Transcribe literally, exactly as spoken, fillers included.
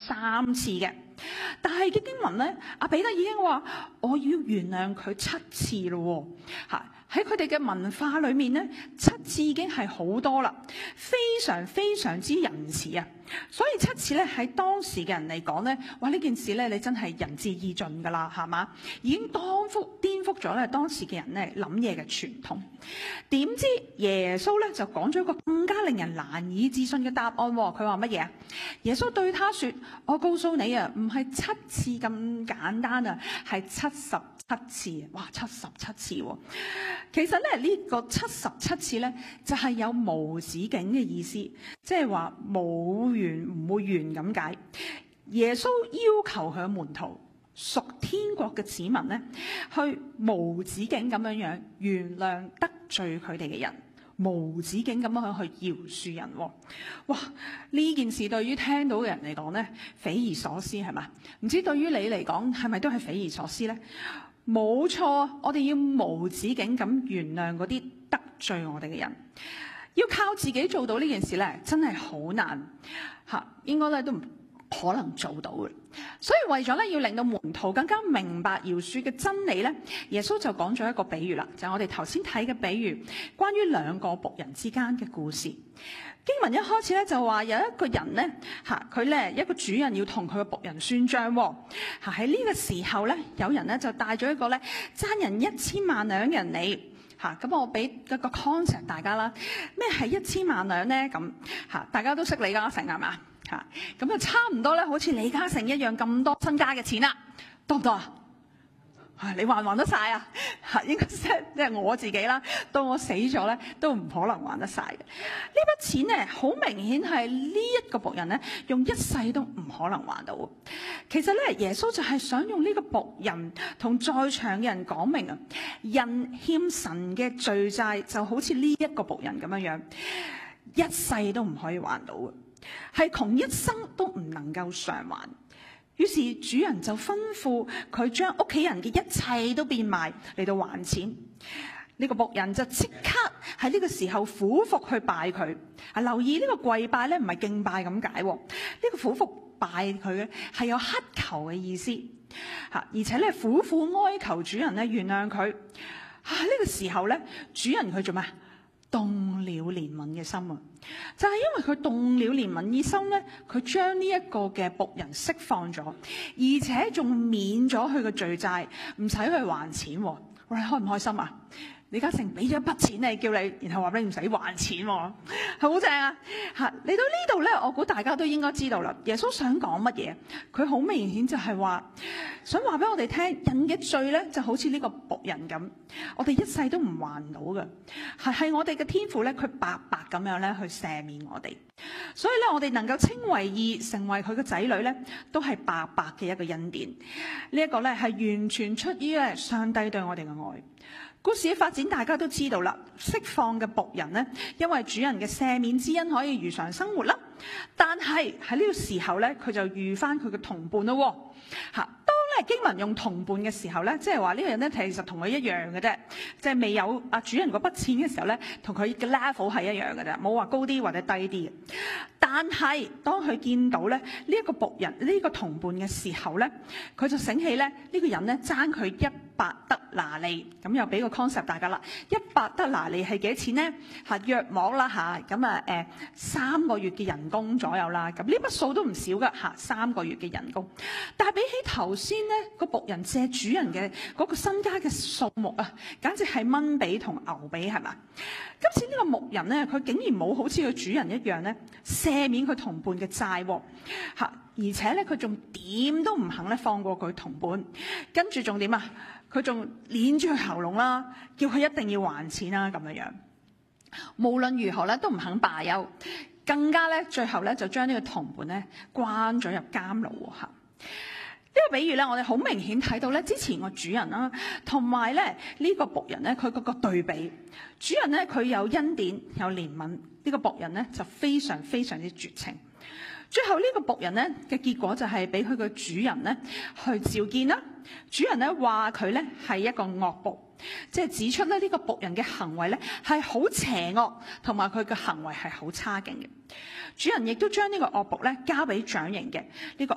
三次嘅。但係嘅經文咧，阿彼得已經話我要原諒佢七次咯喎，嚇。喺佢哋嘅文化裏面咧，七次已經係好多啦，非常非常之仁慈啊！所以七次咧喺當時嘅人嚟講咧，哇！呢件事咧你真係仁至義盡噶啦，係嘛？已經當覆顛覆咗咧當時嘅人咧諗嘢嘅傳統。點知耶穌咧就講咗一個更加令人難以置信嘅答案喎。佢話乜嘢啊？耶穌對他說：我告訴你啊，唔係七次咁簡單啊，係七十七次。哇！七十七次喎。其實咧呢個七十七次咧就係有無止境嘅意思，即係話冇完唔會完咁解。耶穌要求佢嘅門徒屬天國嘅子民咧，去無止境咁樣樣原諒得罪佢哋嘅人，無止境咁樣去饒恕人。哇！呢件事對於聽到嘅人嚟講咧，匪夷所思係嘛？唔知對於你嚟講係咪都係匪夷所思咧？冇錯，我哋要無止境咁原諒嗰啲得罪我哋嘅人，要靠自己做到呢件事咧，真係好難嚇，應該咧都唔可能做到嘅。所以為咗咧要令到門徒更加明白饒恕嘅真理咧，耶穌就講咗一個比喻啦，就係我哋頭先睇嘅比喻，關於兩個僕人之間嘅故事。經文一開始咧就話有一個人咧嚇，佢咧一個主人要同佢嘅僕人算賬喎嚇。喺呢個時候咧，有人咧就帶咗一個咧爭人一千萬兩人嚟嚇。咁我俾一個 concept 大家啦，咩係一千萬兩咧？咁嚇大家都識李嘉誠係嘛嚇？咁就差唔多咧，好似李嘉誠一樣咁多身家嘅錢啦，多唔多啊？你還唔還得晒啊？嚇，應該即係我自己啦。到我死咗咧，都唔可能還得晒嘅。呢筆錢咧，好明顯係呢一個僕人咧，用一世都唔可能還到。其實咧，耶穌就係想用呢個僕人同在場嘅人講明啊，人欠神嘅罪債就好似呢一個僕人咁樣樣，一世都唔可以還到嘅，係窮一生都唔能夠償還。於是主人就吩咐佢將屋企人嘅一切都變賣嚟到還錢。呢個僕人就即刻喺呢個時候俯伏去拜佢。啊，留意呢個跪拜咧，唔係敬拜咁解。呢個俯伏拜佢咧係有乞求嘅意思嚇，而且咧苦苦哀求主人咧原諒佢。啊，呢個時候咧，主人佢做咩？動了憐憫嘅心啊！就係因為佢動了憐憫嘅心咧，佢將呢一個嘅僕人釋放咗，而且仲免咗佢嘅罪債，唔使去還錢。喂，你開唔開心啊？李嘉誠俾咗一筆錢你，叫你，然後話俾你唔使還錢，係好正啊！嚇，嚟到呢度咧，我估大家都應該知道啦。耶穌想講乜嘢？佢好明顯就係話，想話俾我哋聽，人嘅罪咧就好似呢個僕人咁，我哋一世都唔還到嘅，係係我哋嘅天父咧，佢白白咁樣咧去赦免我哋。所以咧，我哋能夠稱為義，成為佢嘅仔女咧，都係白白嘅一個恩典。呢一個咧係完全出於咧上帝對我哋嘅愛。故事嘅發展大家都知道啦，釋放嘅僕人呢，因為主人嘅赦免之恩可以如常生活啦。但係喺呢個時候咧，佢就遇翻佢嘅同伴咯。嚇，當咧經文用同伴嘅時候咧，即係話呢個人咧其實同佢一樣嘅啫，即係未有啊主人嗰筆錢嘅時候咧，同佢嘅 level 係一樣嘅啫，冇話高啲或者低啲嘅。但係當佢見到咧呢一個僕人呢個同伴嘅時候咧，佢就醒起咧呢個人咧爭佢一百德拿利，咁又俾個 concept 大家啦。一百德拿利係幾錢咧？嚇，約莫啦嚇，咁啊誒三個月嘅人工左右啦。咁呢筆數都唔少噶嚇，三個月嘅人工。但係比起頭先咧個僕人借主人嘅嗰個身家嘅數目啊，簡直係蚊比同牛比係嘛？今次呢個牧人咧，佢竟然冇好似佢主人一樣咧赦免佢同伴嘅債喎嚇，而且咧佢仲點都唔肯咧放過佢同伴，跟住仲點啊？佢仲捏住佢喉嚨啦，叫佢一定要還錢啦咁樣樣。無論如何咧，都唔肯罷休，更加咧最後咧就將呢個同伴咧關咗入監牢喎嚇。呢個比喻咧，我哋好明顯睇到咧，之前個主人啦，同埋咧呢個僕人咧，佢嗰個對比。主人咧佢有恩典有憐憫，呢個僕人咧就非常非常之絕情。最後呢個僕人咧嘅結果就係俾佢個主人咧去召見啦。主人咧話佢咧係一個惡僕，即係指出咧呢個僕人嘅行為咧係好邪惡，同埋佢嘅行為係好差勁嘅。主人亦都將呢個惡僕咧交俾掌刑嘅呢個